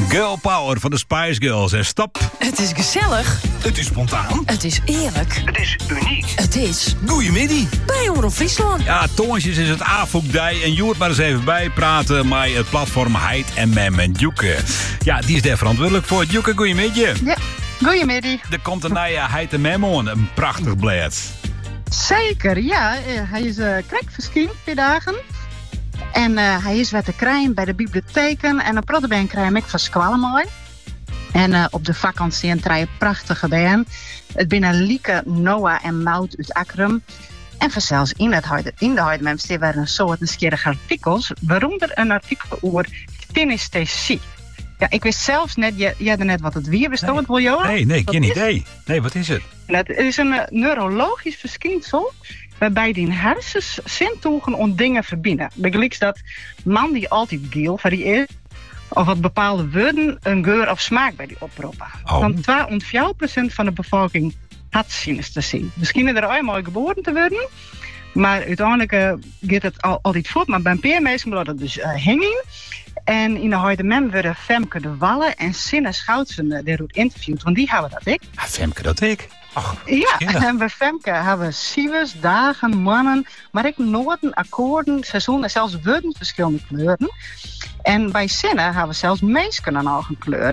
Girl Power van de Spice Girls. En stop. Het is gezellig. Het is spontaan. Het is eerlijk. Het is uniek. Het is... Goeiemiddag. Bij Omroep Friesland. Ja, Toonsjes is het avonddij. En Joert maar eens even bijpraten met het platform Heid en Mem en Joeke. Ja, die is daar verantwoordelijk voor. Joeke, goeiemiddag. Ja, goeiemiddag. Er komt een nieuwe Heid en Mem aan. Een prachtig blad. Zeker, ja. Hij is krek verschenen 2 dagen. En hij is wat te krijgen bij de bibliotheken. En op Rotterdam krijg ik van Squallemooi. En op de vakantie en 3 prachtige band. Het binnen Lieke, Noah en Maud uit Akrum. En vanzelfs in de Heidemem waren een soort nieuwsgierige artikels. Waaronder een artikel over kinesthesie. Ja, ik wist zelfs net, jij net wat het weer bestond, wil je? Nee, geen idee. Nee, wat is het? Het is een neurologisch verschijnsel waarbij die hersens zintuigen om dingen verbinden. Begelijks dat man die altijd geel van die is, of wat bepaalde woorden een geur of smaak bij die oproepen. Oh. Van 2,4% van de bevolking had synesthesie. Misschien er eenmaal geboren te worden, maar uiteindelijk gaat het altijd voort. Maar bij een paar mensen wordt het dus hanging. En in de Heidemem werden Femke de Walle en Sinne Schoutsen daarover interviewd, want die hebben dat ik. Ja, Femke dat ik. Och, ja, en bij Femke hebben we sievers, dagen, mannen, maar ook noten, akkoorden, seizoenen en zelfs woorden verschillende kleuren. En bij Sinne hebben we zelfs mensen een eigen kleur.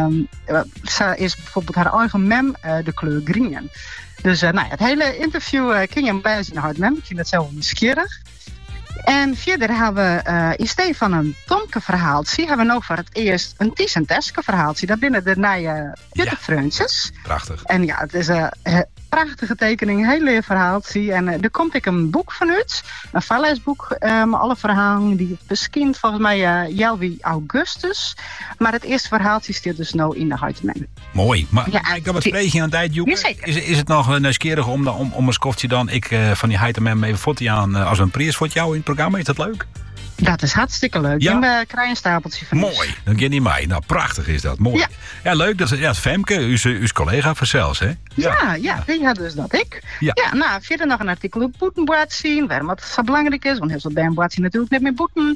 Ze is bijvoorbeeld haar eigen mem de kleur groen. Dus het hele interview kun je bij in de Heidemem. Ik vind het zelf nieuwsgierig. En verder hebben we in steeds van een Tomke verhaaltje, hebben we nog voor het eerst een Ties en Teske verhaaltje. Dat binnen de nieuwe Juttevreuntjes. Prachtig. En ja, het is een prachtige tekening, heel leuk verhaaltje. En er komt ik een boek van uit, een valleisboek, met alle verhalen die verschijnt volgens mij Jelwie Augustus. Maar het eerste verhaaltje staat dus nou in de Heidemem. Mooi. Maar ja, ik heb wat spreek je aan tijd, Joeke. Is het nog nieuwsgierig om een skoftje dan van die Heidemem even foto aan als een prijs voor jou in het programma? Is dat leuk? Dat is hartstikke leuk. Ja? En we krijgen een stapeltje van mooi, dan ga je mij. Nou, prachtig is dat. Mooi. Ja, leuk. Dat is Femke, uw collega van Zels, hè? Ja, die had dus dat ik. Ja, nou, verder nog een artikel op boetenboord zien, waarom het zo belangrijk is, want heel veel bandboord zien natuurlijk net meer boeten.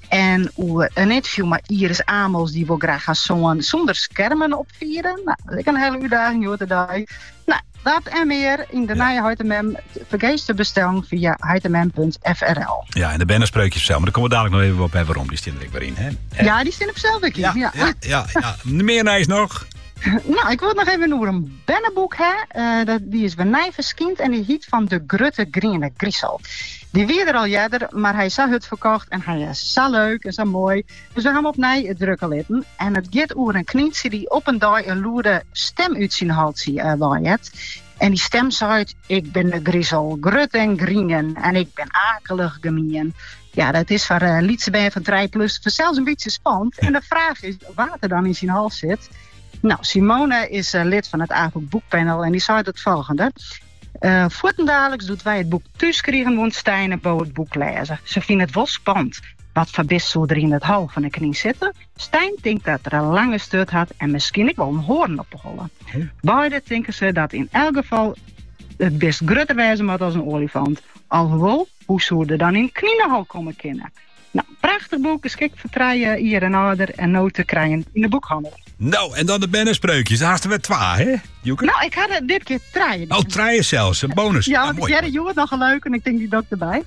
En een interview met Iris Amels, die wil graag gaan zongen zonder schermen opvieren. Nou, dat is een hele uitdaging, joh, Nou, dat en meer in de nieuwe Heidemem. Vergeet te bestellen via heidemem.frl. Ja, en de bannerspreukjes zelf. Maar daar komen we dadelijk nog even op waarom. Die staan er weer in, hè? Ja, die staan op zelf in. Ja. Meer nice nog. Nou, ik wil nog even over een bannenboek, hè. Die is bij mij verschijnd en die heet van de Grutte Griene Griesel. Die weer er al jaren, maar hij is zo het verkocht en hij is zo leuk en zo mooi. Dus we gaan hem opnieuw het drukken laten. En het gaat over een knietje die op een dag een loerde stem uit zijn hals waait. En die stem zei, ik ben de Griesel, grut en grien en ik ben akelig gemeen. Ja, dat is voor Lietsebeen van 3+, voor zelfs een beetje spannend. En de vraag is, wat er dan in zijn hals zit. Nou, Simone is lid van het AVOK Boekpanel en die zei het volgende. Voortendagelijks doet wij het boek thuis krijgen, woont Stijn en Bo het boek lezen. Ze vinden het wel spannend. Wat verbist zo er in het hal van de knie zitten. Stijn denkt dat er een lange stut had en misschien ik wel een hoorn op te hollen. Beide denken ze dat in elk geval het best grutter wezen moet als een olifant. Alhoewel, hoe zou er dan in het knienenhal komen kunnen? Nou, prachtig boek, geschikt voor treien, hier en ouder en noten krijgen in de boekhandel. Nou, en dan de bannerspreukjes. Daar haast er weer 2, hè, Joeke? Nou, ik had het dit keer treien. Oh, treien zelfs, een bonus. Ja, want ik had Joert nog een leuk en ik denk die ook erbij.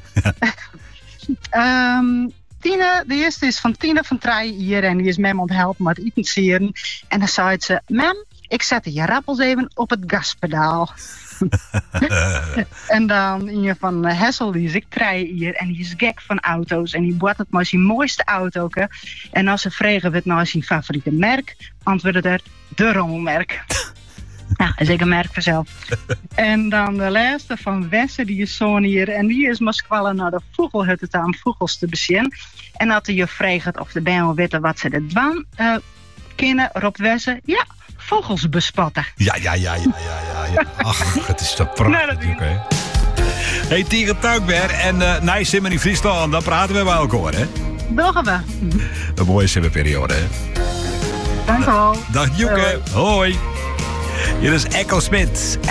Tine, de eerste is van Tine van Treien hier en die is mem onthelpen met eten sieren. En dan zei ze, mem, ik zette je rappels even op het gaspedaal. En dan een van Hessel, die is ik treien hier en die is gek van auto's en die wordt het maar zijn mooiste auto. En als ze vragen wat nou zijn favoriete merk, antwoordde er de rommelmerk. Ja, dat is ik een merk vanzelf. En dan de laatste van Wesse, die is zo'n hier en die is maar squallen naar de vogelhutten aan vogels te bezien. En als je vraagt of de bijen weten wat ze er doen kennen, Rob Wesse, ja, vogels bespotten. Ja. Ach, het is zo prachtig. Nee, hey, Tiger Tuikber en Nijs Simmer in Friesland, dan praten we bij elkaar, hè? Doggen we. Een mooie simmerperiode, hè? Dank u wel. Dag Joeke, hoi. Hier is Echo Smit.